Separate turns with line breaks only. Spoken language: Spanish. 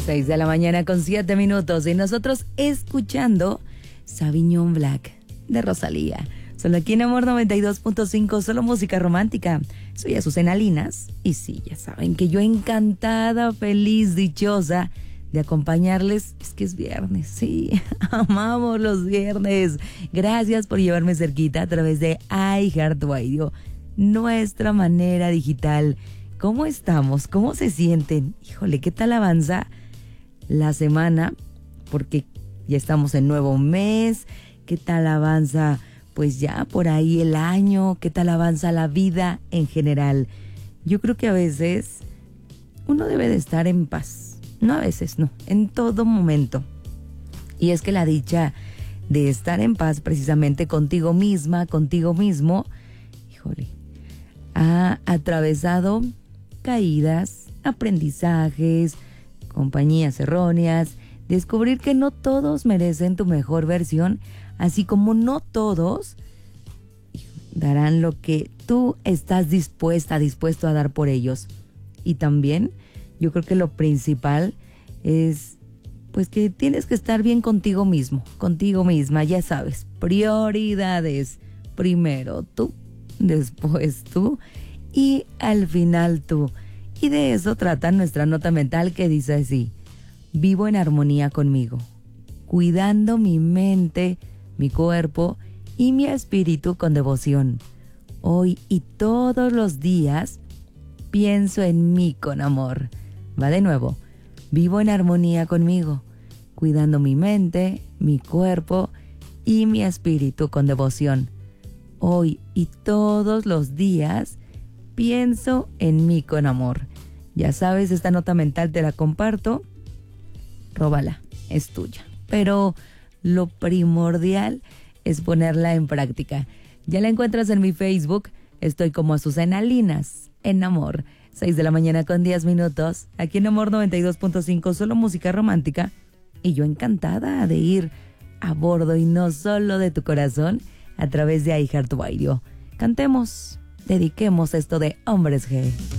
6 de la mañana con 7 minutos y nosotros escuchando Sauvignon Black de Rosalía. Solo aquí en Amor 92.5, solo música romántica. Soy Azucena Linas y sí, ya saben que yo encantada, feliz, dichosa de acompañarles. Es que es viernes, sí, amamos los viernes. Gracias por llevarme cerquita a través de iHeartRadio, nuestra manera digital. ¿Cómo estamos? ¿Cómo se sienten? Híjole, ¿qué tal avanza la semana? Porque ya estamos en nuevo mes. ¿Qué tal avanza, pues ya por ahí el año? ¿Qué tal avanza la vida en general? Yo creo que a veces uno debe de estar en paz. No a veces, no, en todo momento. Y es que la dicha de estar en paz precisamente contigo misma, contigo mismo, híjole, ha atravesado caídas, aprendizajes, compañías erróneas, descubrir que no todos merecen tu mejor versión, así como no todos darán lo que tú estás dispuesto a dar por ellos. Y también yo creo que lo principal es pues que tienes que estar bien contigo mismo, contigo misma, ya sabes, prioridades, primero tú, después tú y al final tú. Y de eso trata nuestra nota mental que dice así: vivo en armonía conmigo, cuidando mi mente, mi cuerpo y mi espíritu con devoción. Hoy y todos los días pienso en mí con amor. Va de nuevo. Vivo en armonía conmigo, cuidando mi mente, mi cuerpo y mi espíritu con devoción. Hoy y todos los días pienso en mí con amor. Ya sabes, esta nota mental te la comparto. Róbala, es tuya. Pero lo primordial es ponerla en práctica. Ya la encuentras en mi Facebook. Estoy como Azucena Linas, en Amor. 6 de la mañana con 10 minutos. Aquí en Amor 92.5, solo música romántica. Y yo encantada de ir a bordo y no solo de tu corazón a través de iHeartRadio. Cantemos, dediquemos esto de Hombres G.